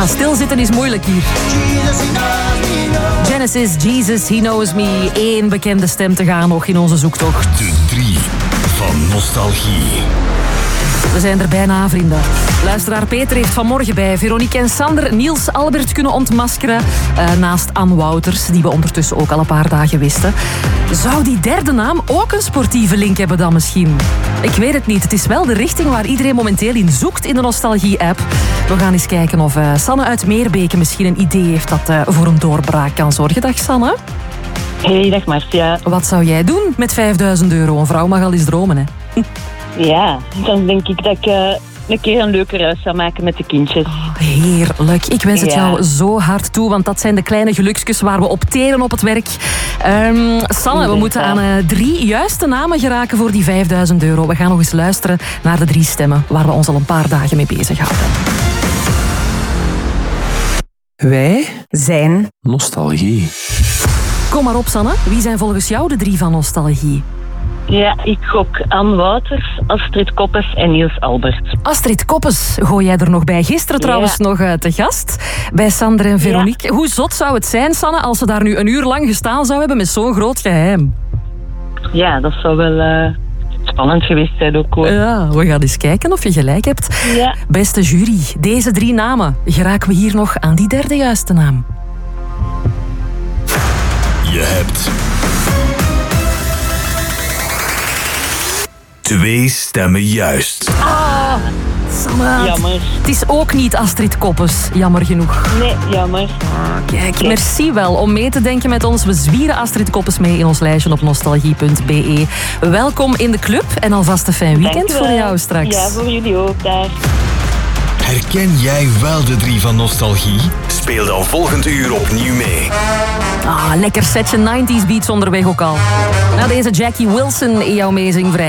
stilzitten is moeilijk hier. Genesis, Jesus, He Knows Me. 1 bekende stem te gaan nog in onze zoektocht. De 3 van nostalgie. We zijn er bijna, vrienden. Luisteraar Peter heeft vanmorgen bij Veronique en Sander Niels Albert kunnen ontmaskeren. Naast Anne Wouters, die we ondertussen ook al een paar dagen wisten. Zou die derde naam ook een sportieve link hebben dan misschien? Ik weet het niet. Het is wel de richting waar iedereen momenteel in zoekt in de Nostalgie-app. We gaan eens kijken of Sanne uit Meerbeke misschien een idee heeft dat voor een doorbraak kan zorgen. Dag Sanne. Hey, dag Marcia. Wat zou jij doen met €5.000? Een vrouw mag al eens dromen, hè? Ja, dan denk ik dat ik een keer een leuke reis zou maken met de kindjes. Oh, heerlijk. Ik wens het jou zo hard toe, want dat zijn de kleine geluksjes waar we op teren op het werk. Sanne, we moeten aan 3 juiste namen geraken voor die €5.000. We gaan nog eens luisteren naar de 3 stemmen waar we ons al een paar dagen mee bezighouden. Wij zijn nostalgie. Kom maar op, Sanne. Wie zijn volgens jou de 3 van nostalgie? Ja, ik gok Anne Wouters, Astrid Koppes en Niels Albert. Astrid Koppes, gooi jij er nog bij. Gisteren trouwens nog te gast bij Sander en Veronique. Ja. Hoe zot zou het zijn, Sanne, als ze daar nu 1 uur lang gestaan zou hebben met zo'n groot geheim? Ja, dat zou wel spannend geweest zijn ook, hoor. Ja, we gaan eens kijken of je gelijk hebt. Ja. Beste jury, deze 3 namen. Geraken we hier nog aan die derde juiste naam? Je hebt 2 stemmen juist. Ah, Sanne. Jammer. Het is ook niet Astrid Koppes, jammer genoeg. Nee, jammer. Kijk, merci wel om mee te denken met ons. We zwieren Astrid Koppes mee in ons lijstje op nostalgie.be. Welkom in de club en alvast een fijn weekend voor jou straks. Ja, voor jullie ook daar. Herken jij wel de 3 van nostalgie? Speel dan volgend uur opnieuw mee. Ah, lekker setje 90s beats onderweg ook al. Na deze Jackie Wilson in jouw Amazing Vrijdag.